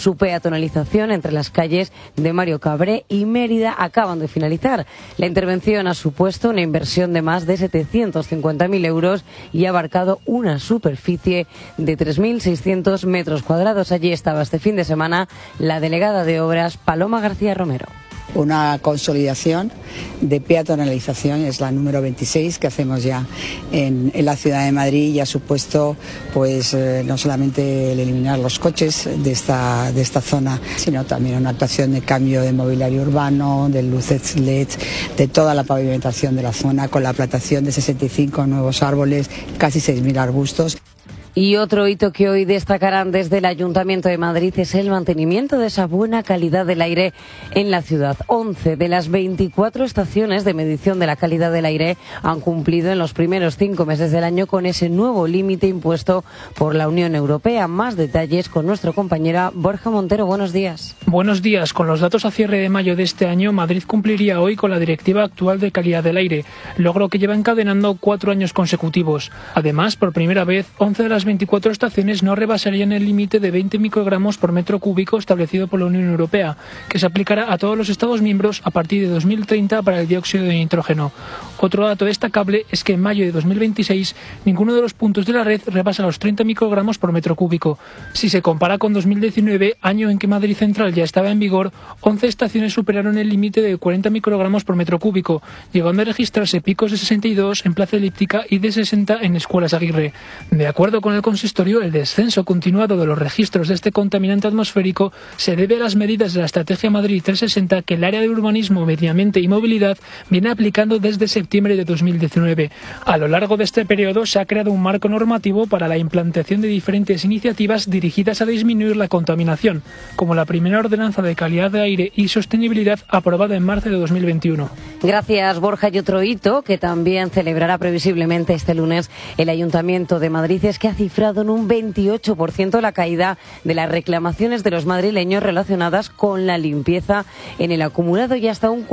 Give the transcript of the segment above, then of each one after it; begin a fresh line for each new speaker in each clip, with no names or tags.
Su peatonalización entre las calles de Mario Cabré y Mérida acaban de finalizar. La intervención ha supuesto una inversión de más de 750.000 euros y ha abarcado una superficie de 3.600 metros cuadrados. Allí estaba este fin de semana la delegada de Obras, Paloma García Romero.
Una consolidación de peatonalización, es la número 26 que hacemos ya en la ciudad de Madrid, y ha supuesto no solamente el eliminar los coches de esta zona, sino también una actuación de cambio de mobiliario urbano, de luces LED, de toda la pavimentación de la zona, con la plantación de 65 nuevos árboles, casi 6.000 arbustos.
Y otro hito que hoy destacarán desde el Ayuntamiento de Madrid es el mantenimiento de esa buena calidad del aire en la ciudad. 11 de las 24 estaciones de medición de la calidad del aire han cumplido en los primeros 5 meses del año con ese nuevo límite impuesto por la Unión Europea. Más detalles con nuestra compañera Borja Montero. Buenos días.
Buenos días. Con los datos a cierre de mayo de este año, Madrid cumpliría hoy con la Directiva actual de calidad del aire, logro que lleva encadenando 4 años consecutivos. Además, por primera vez, 11 de las 24 estaciones no rebasarían el límite de 20 microgramos por metro cúbico establecido por la Unión Europea, que se aplicará a todos los Estados miembros a partir de 2030 para el dióxido de nitrógeno. Otro dato destacable es que en mayo de 2026 ninguno de los puntos de la red rebasa los 30 microgramos por metro cúbico. Si se compara con 2019, año en que Madrid Central ya estaba en vigor, 11 estaciones superaron el límite de 40 microgramos por metro cúbico, llegando a registrarse picos de 62 en Plaza Elíptica y de 60 en Escuelas Aguirre. De acuerdo con el consistorio, el descenso continuado de los registros de este contaminante atmosférico se debe a las medidas de la Estrategia Madrid 360 que el área de urbanismo, medio ambiente y movilidad viene aplicando desde septiembre de 2019. A lo largo de este periodo se ha creado un marco normativo para la implantación de diferentes iniciativas dirigidas a disminuir la contaminación, como la primera ordenanza de calidad de aire y sostenibilidad aprobada en marzo de 2021.
Gracias, Borja. Y otro hito que también celebrará previsiblemente este lunes el Ayuntamiento de Madrid es que ha cifrado en un 28% la caída de las reclamaciones de los madrileños relacionadas con la limpieza en el acumulado, y hasta un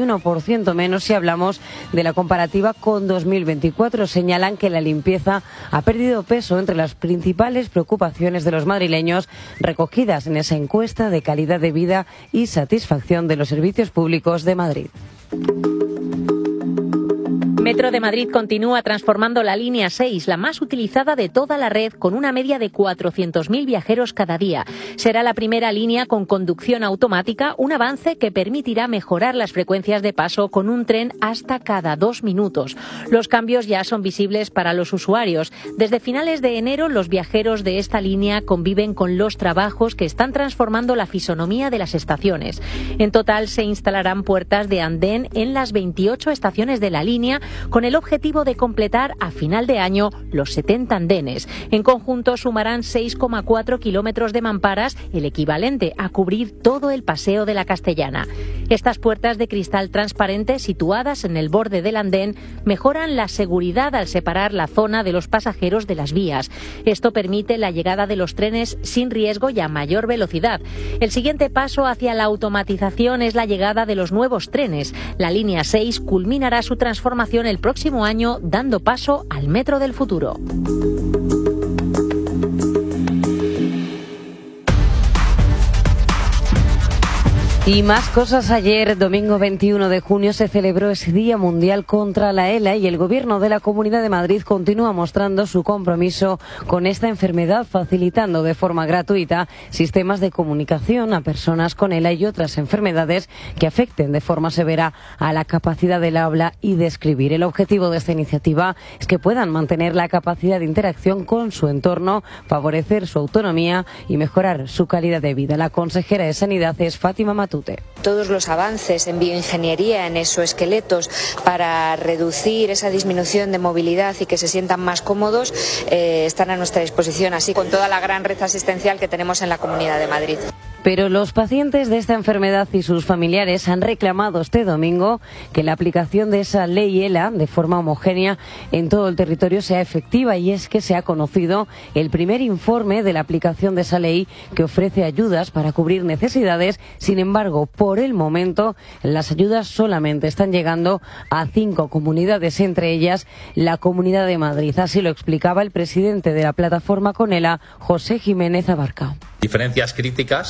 41% menos si hablamos de la comparativa con 2024. Señalan que la limpieza ha perdido peso entre las principales preocupaciones de los madrileños recogidas en esa encuesta de calidad de vida y satisfacción de los servicios públicos de Madrid.
Metro de Madrid continúa transformando la línea 6, la más utilizada de toda la red, con una media de 400.000 viajeros cada día. Será la primera línea con conducción automática, un avance que permitirá mejorar las frecuencias de paso con un tren hasta cada 2 minutos. Los cambios ya son visibles para los usuarios. Desde finales de enero, los viajeros de esta línea conviven con los trabajos que están transformando la fisonomía de las estaciones. En total, se instalarán puertas de andén en las 28 estaciones de la línea, con el objetivo de completar a final de año los 70 andenes. En conjunto sumarán 6,4 kilómetros de mamparas, el equivalente a cubrir todo el Paseo de la Castellana. Estas puertas de cristal transparente, situadas en el borde del andén, mejoran la seguridad al separar la zona de los pasajeros de las vías. Esto permite la llegada de los trenes sin riesgo y a mayor velocidad. El siguiente paso hacia la automatización es la llegada de los nuevos trenes. La línea 6 culminará su transformación el próximo año, dando paso al metro del futuro.
Y más cosas. Ayer, domingo 21 de junio, se celebró ese Día Mundial contra la ELA, y el Gobierno de la Comunidad de Madrid continúa mostrando su compromiso con esta enfermedad, facilitando de forma gratuita sistemas de comunicación a personas con ELA y otras enfermedades que afecten de forma severa a la capacidad del habla y de escribir. El objetivo de esta iniciativa es que puedan mantener la capacidad de interacción con su entorno, favorecer su autonomía y mejorar su calidad de vida. La consejera de Sanidad es Fátima Matute.
Todos los avances en bioingeniería, en exoesqueletos, para reducir esa disminución de movilidad y que se sientan más cómodos, están a nuestra disposición, así con toda la gran red asistencial que tenemos en la Comunidad de Madrid.
Pero los pacientes de esta enfermedad y sus familiares han reclamado este domingo que la aplicación de esa ley ELA de forma homogénea en todo el territorio sea efectiva, y es que se ha conocido el primer informe de la aplicación de esa ley, que ofrece ayudas para cubrir necesidades. Sin embargo, por el momento las ayudas solamente están llegando a 5 comunidades, entre ellas la Comunidad de Madrid. Así lo explicaba el presidente de la plataforma Con ELA, José Jiménez Abarca.
Diferencias críticas